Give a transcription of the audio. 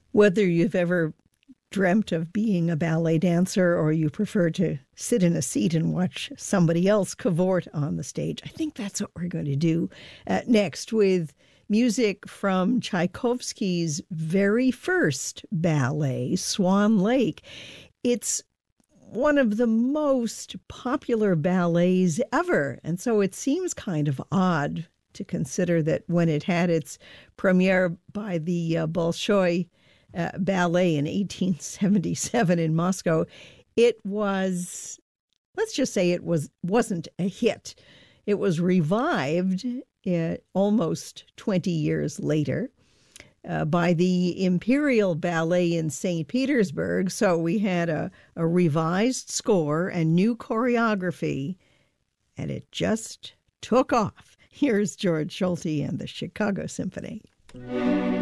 Whether you've ever dreamt of being a ballet dancer or you prefer to sit in a seat and watch somebody else cavort on the stage, I think that's what we're going to do next with music from Tchaikovsky's very first ballet, Swan Lake. It's one of the most popular ballets ever, and so it seems kind of odd to consider that when it had its premiere by the Bolshoi Ballet in 1877 in Moscow, it was, let's just say wasn't a hit. It was revived almost 20 years later by the Imperial Ballet in St. Petersburg. So we had a revised score and new choreography, and it just took off. Here's George Solti and the Chicago Symphony.